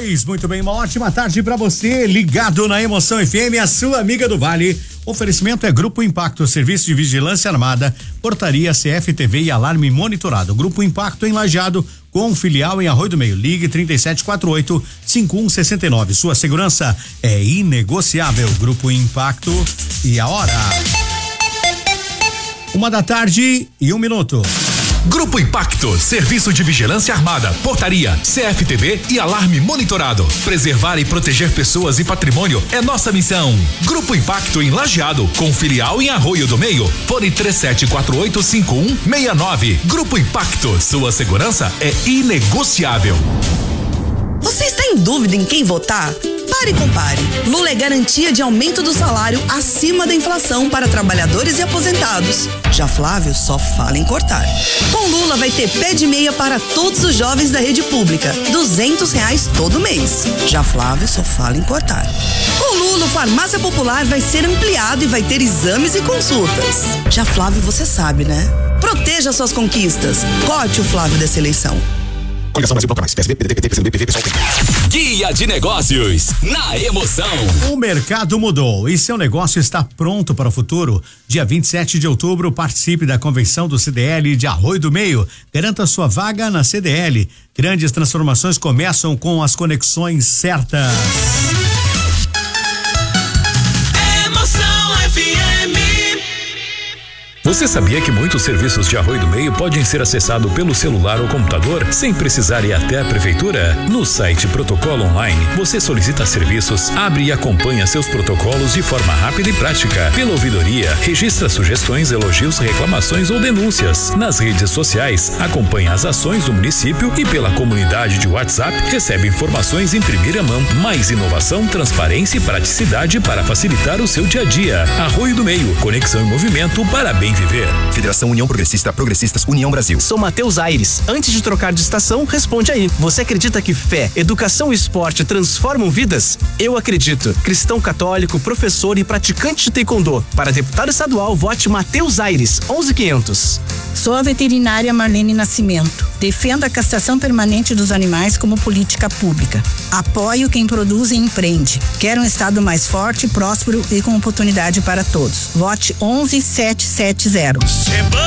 2. Muito bem, uma ótima tarde pra você, ligado na Emoção FM, a sua amiga do Vale. Oferecimento é Grupo Impacto, Serviço de Vigilância Armada, Portaria CFTV e Alarme Monitorado. Grupo Impacto em Lajeado, com filial em Arroio do Meio. Ligue 3748-5169. Sua segurança é inegociável. Grupo Impacto e a hora. 1:01. Grupo Impacto, Serviço de Vigilância Armada, Portaria, CFTV e Alarme Monitorado. Preservar e proteger pessoas e patrimônio é nossa missão. Grupo Impacto em Lajeado, com filial em Arroio do Meio. Fone 3748-5169. Grupo Impacto, sua segurança é inegociável. Você está em dúvida em quem votar? Pare e compare. Lula é garantia de aumento do salário acima da inflação para trabalhadores e aposentados. Já Flávio só fala em cortar. Com Lula vai ter pé de meia para todos os jovens da rede pública, R$200 todo mês. Já Flávio só fala em cortar. Com Lula, o Farmácia Popular vai ser ampliado e vai ter exames e consultas. Já Flávio, você sabe, né? Proteja suas conquistas. Corte o Flávio dessa eleição. Coligação Brasil Bloco Mais, PSB, PDT, PT, PCdoB, PV, PSOL. Guia de Negócios, na Emoção. O mercado mudou e seu negócio está pronto para o futuro. Dia 27 de outubro, participe da convenção do CDL de Arroio do Meio. Garanta sua vaga na CDL. Grandes transformações começam com as conexões certas. Emoção FM. Você sabia que muitos serviços de Arroio do Meio podem ser acessados pelo celular ou computador sem precisar ir até a prefeitura? No site Protocolo Online, você solicita serviços, abre e acompanha seus protocolos de forma rápida e prática. Pela ouvidoria, registra sugestões, elogios, reclamações ou denúncias. Nas redes sociais, acompanha as ações do município e pela comunidade de WhatsApp, recebe informações em primeira mão. Mais inovação, transparência e praticidade para facilitar o seu dia a dia. Arroio do Meio, conexão em movimento para bem viver. Federação União Progressista, Progressistas União Brasil. Sou Matheus Aires. Antes de trocar de estação, responde aí. Você acredita que fé, educação e esporte transformam vidas? Eu acredito. Cristão católico, professor e praticante de taekwondo. Para deputado estadual, vote Matheus Aires, 11.500. Sou a veterinária Marlene Nascimento. Defendo a castração permanente dos animais como política pública. Apoio quem produz e empreende. Quero um estado mais forte, próspero e com oportunidade para todos. Vote 11770.